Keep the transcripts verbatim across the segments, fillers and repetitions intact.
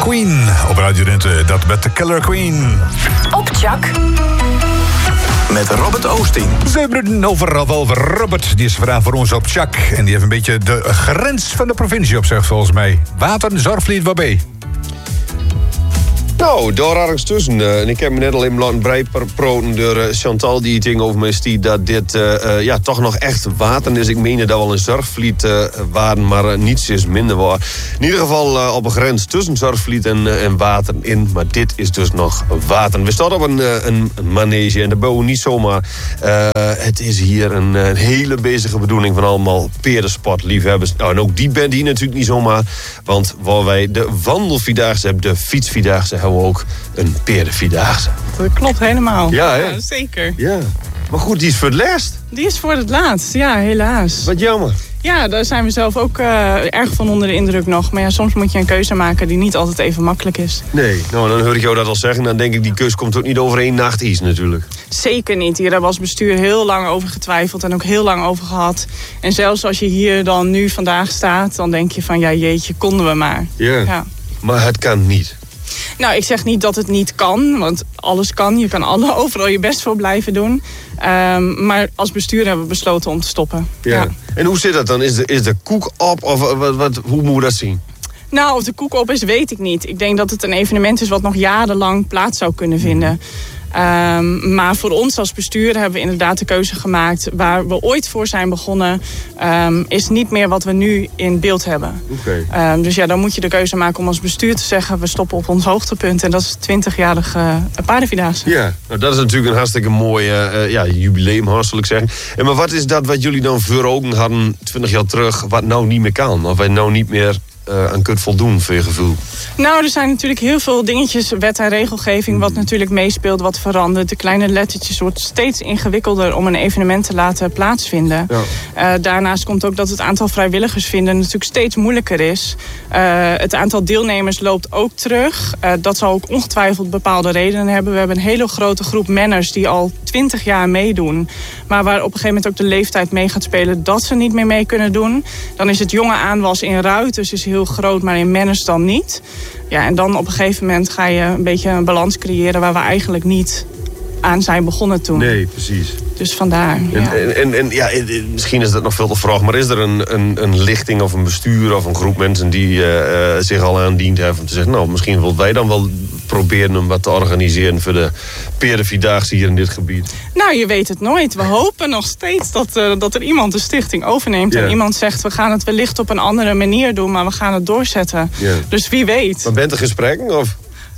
Queen op Radio Drenthe. Dat met de Killer Queen. Op Tjak. Met Robert Oosting. We hebben het over, over Robert. Die is vandaag voor ons op Tjak. En die heeft een beetje de grens van de provincie op zich, volgens mij. Water, Zorgvliet, waar ben je? Nou, daar ergens tussen. Uh, en ik heb me net al in laten bijpraten door uh, Chantal die ting over mij stiet dat dit uh, uh, ja, toch nog echt water is. Ik meen dat wel een Zorgvliet uh, waren, maar uh, niets is minder waar. In ieder geval uh, op een grens tussen Zorgvliet en, uh, en water in. Maar dit is dus nog water. We staan op een, uh, een, een manege en daar bouwen we niet zomaar. Uh, het is hier een, een hele bezige bedoeling van allemaal paardensportliefhebbers. Nou, en ook die band hier natuurlijk niet zomaar. Want waar wij de wandelvierdaagse hebben, de fietsvierdaagse hebben we ook een paardenvierdaagse. Dat klopt helemaal. Ja, hè? Ja, zeker. Ja. Maar goed, die is voor het laatst. Die is voor het laatst, ja, helaas. Wat jammer. Ja, daar zijn we zelf ook uh, erg van onder de indruk nog. Maar ja, soms moet je een keuze maken die niet altijd even makkelijk is. Nee, nou dan hoor ik jou dat al zeggen. Dan denk ik, die keus komt ook niet over één nacht iets natuurlijk. Zeker niet. Hier hebben we als bestuur heel lang over getwijfeld en ook heel lang over gehad. En zelfs als je hier dan nu vandaag staat, dan denk je van ja jeetje, konden we maar. Ja, ja. Maar het kan niet. Nou, ik zeg niet dat het niet kan, want alles kan. Je kan alle, overal je best voor blijven doen. Um, maar als bestuur hebben we besloten om te stoppen. Ja. Ja. En hoe zit dat dan? Is de, is de koek op of wat, wat, hoe moet je dat zien? Nou, of de koek op is, weet ik niet. Ik denk dat het een evenement is wat nog jarenlang plaats zou kunnen vinden. Um, maar voor ons als bestuur hebben we inderdaad de keuze gemaakt. Waar we ooit voor zijn begonnen, um, is niet meer wat we nu in beeld hebben. Okay. Um, dus ja, dan moet je de keuze maken om als bestuur te zeggen, we stoppen op ons hoogtepunt. En dat is twintigjarige uh, paardenvierdaagse. Ja, nou, dat is natuurlijk een hartstikke mooi uh, ja, jubileum, zal ik zeggen. En maar wat is dat wat jullie dan voor ogen hadden twintig jaar terug, wat nou niet meer kan? Of wij nou niet meer Uh, aan kunt voldoen, voor je gevoel? Nou, er zijn natuurlijk heel veel dingetjes, wet en regelgeving, wat natuurlijk meespeelt, wat verandert. De kleine lettertjes wordt steeds ingewikkelder om een evenement te laten plaatsvinden. Ja. Uh, daarnaast komt ook dat het aantal vrijwilligers vinden natuurlijk steeds moeilijker is. Uh, het aantal deelnemers loopt ook terug. Uh, dat zal ook ongetwijfeld bepaalde redenen hebben. We hebben een hele grote groep menners die al twintig jaar meedoen, maar waar op een gegeven moment ook de leeftijd mee gaat spelen dat ze niet meer mee kunnen doen. Dan is het jonge aanwas in Ruiters is heel groot, maar in menners dan niet. Ja, en dan op een gegeven moment ga je een beetje een balans creëren waar we eigenlijk niet aan zijn begonnen toen. Nee, precies. Dus vandaar. Ja. En, en, en ja, misschien is dat nog veel te vragen, maar is er een, een, een lichting of een bestuur of een groep mensen die uh, zich al aandiend hebben om te zeggen, nou, misschien willen wij dan wel proberen om wat te organiseren voor de paardenvierdaagse hier in dit gebied? Nou, je weet het nooit. We hopen nog steeds dat, uh, dat er iemand de stichting overneemt. Ja. En iemand zegt, we gaan het wellicht op een andere manier doen, maar we gaan het doorzetten. Ja. Dus wie weet. Maar bent er gesprekken of...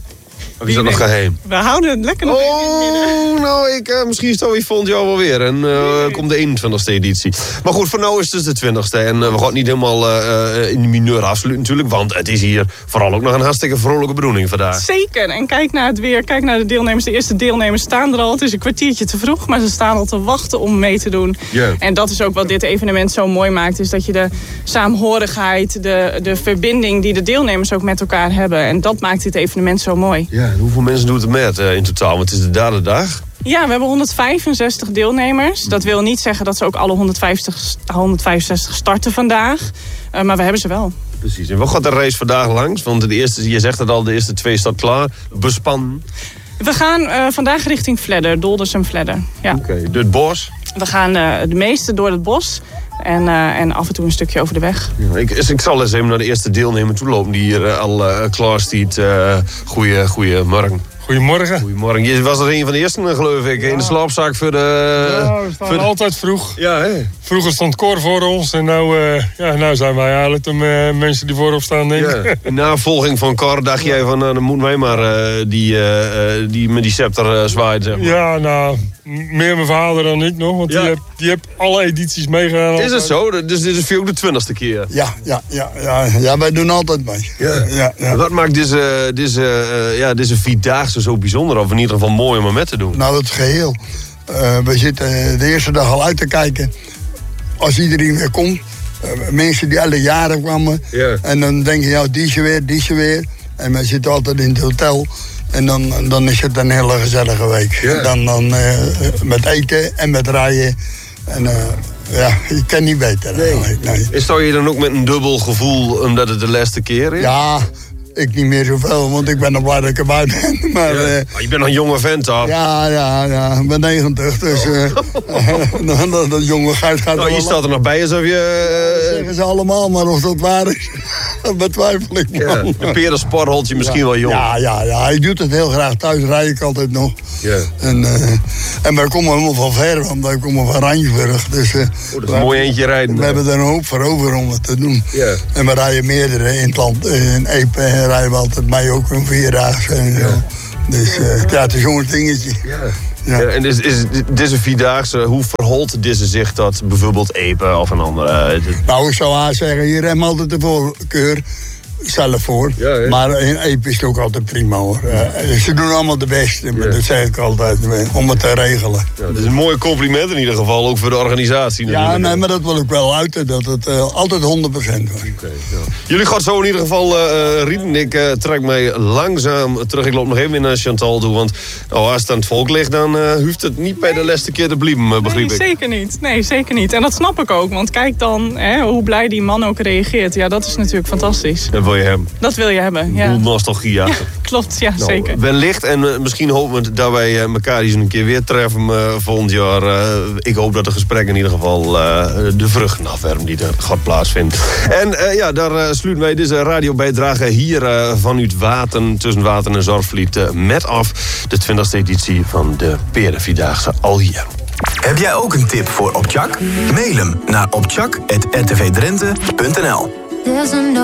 Of is dat nog geheim? We houden het lekker nog oh, in het nou, ik, uh, misschien is het alweer volgend jaar wel weer. En uh, nee. komt de eenentwintigste editie. Maar goed, voor nu is het dus de twintigste. En uh, we gaan het niet helemaal uh, in de mineur afsluiten natuurlijk. Want het is hier vooral ook nog een hartstikke vrolijke bedoeling vandaag. Zeker. En kijk naar het weer. Kijk naar de deelnemers. De eerste deelnemers staan er al. Het is een kwartiertje te vroeg. Maar ze staan al te wachten om mee te doen. Yeah. En dat is ook wat dit evenement zo mooi maakt. Is dat je de saamhorigheid, de, de verbinding die de deelnemers ook met elkaar hebben. En dat maakt dit evenement zo mooi. Ja. En hoeveel mensen doen het met uh, in totaal? Want het is de derde dag. Ja, we hebben honderdvijfenzestig deelnemers. Dat wil niet zeggen dat ze ook alle honderdvijftig, honderdvijfenzestig starten vandaag. Uh, maar we hebben ze wel. Precies. En wat gaat de race vandaag langs? Want de eerste, je zegt het al, de eerste twee staat klaar. Bespannen. We gaan uh, vandaag richting Vledder, Dolders en Vledder. Ja. Oké, okay. Door het bos? We gaan uh, de meeste door het bos. En, uh, en af en toe een stukje over de weg. Ja, ik, ik zal eens even naar de eerste deelnemer toe lopen die hier uh, al uh, klaar staat. Uh, goeie, goeie morgen. Goedemorgen. Goedemorgen. Je was er een van de eersten, geloof ik, ja. in de slaapzaak voor de... Ja, we staan voor de... altijd vroeg. Ja, hè? Vroeger stond Cor voor ons en nou, uh, ja, nou zijn wij eigenlijk de uh, mensen die voorop staan, denk ik. Ja. In navolging van Cor dacht jij van, nou, dan moeten wij maar uh, die, uh, die met die scepter uh, zwaaien, zeg maar. Ja, nou, meer mijn vader dan ik nog, want ja. die heeft die heb alle edities meegedaan. Is het zo? Dus dit is voor jou de twintigste keer? Ja, ja, ja, ja, ja, wij doen altijd mee. Ja. Ja, ja. Wat maakt deze, deze, uh, ja, deze vierdaagse zo bijzonder, of in ieder geval mooi om er met te doen? Nou, het geheel. Uh, we zitten de eerste dag al uit te kijken. Als iedereen weer komt. Uh, mensen die alle jaren kwamen. Yeah. En dan denk je, ja, die is er weer, die is er weer. En we zitten altijd in het hotel. En dan, dan is het een hele gezellige week. Yeah. Dan, dan uh, met eten en met rijden. En uh, ja, je kan niet beter. Nee. Nee. Is dat je dan ook met een dubbel gevoel omdat het de laatste keer is? Ja, Ik niet meer zoveel, want ik ben nog blij dat ik erbij ben. Maar, Ja. uh, Maar je bent nog een jonge vent, toch? ja, ja, ja, ik ben negentig, dus uh, dat, dat jonge geit gaat Nou, je wel staat er nog bij alsof je... Dat Uh, zeggen ze allemaal, maar of dat waar is, dat betwijfel ik ja, man. de perensport holt je misschien wel jong. Ja, ja, ja, ik doe het heel graag. Thuis rijd ik altijd nog. Ja. En, uh, en wij komen helemaal van ver, want wij komen van Rijnsburg. Dus, uh, Oh, dat is een mooi eentje rijden. we hebben er een hoop voor over om het te doen. Ja. En we rijden meerdere in het land. In Epe rijden we altijd mij ook een vierdaagse en zo. Dus uh, ja, het is zo'n dingetje. Ja. Ja. Ja, en is, is deze Vierdaagse, hoe verholt deze zich dat bijvoorbeeld Epe of een andere? Uh, Nou, ik zou haar zeggen, hier hebben we altijd de voorkeur zelf voor. Ja, ja. Maar in Epe is het ook altijd prima hoor. Uh, ze doen allemaal de beste, Ja. dat zeg ik altijd, om het te regelen. ja, dat is een mooi compliment in ieder geval, ook voor de organisatie Ja, natuurlijk. nee, maar dat wil ik wel uiten, dat het uh, altijd honderd procent was. Okay, ja. Jullie gaan zo in ieder geval uh, rieden. Ik uh, trek mij langzaam terug. Ik loop nog even naar Chantal toe, want oh, als het aan het volk ligt, dan uh, hoeft het niet bij de laatste keer te blijven, uh, begreep Nee, ik. zeker niet. Nee, zeker niet. En dat snap ik ook. Want kijk dan hè, hoe blij die man ook reageert. Ja, dat is natuurlijk fantastisch. Dat wil je hebben. Dat wil je hebben, ja. Boel nostalgie Ja, achter. klopt, ja, Nou, zeker. wellicht, en uh, misschien hopen we dat wij uh, elkaar eens een keer weer treffen uh, volgend jaar. Uh, ik hoop dat het gesprek in ieder geval uh, de vruchten afwerpt die er gaat plaatsvinden. En uh, ja, daar uh, sluiten wij deze radiobijdrage hier uh, vanuit Waten, tussen Waten en Zorgvliet, uh, met af. De twintigste editie van de Perenvierdaagse al hier. Heb jij ook een tip voor Opchak? Mail hem naar opchak apenstaartje r t v drenthe punt n l.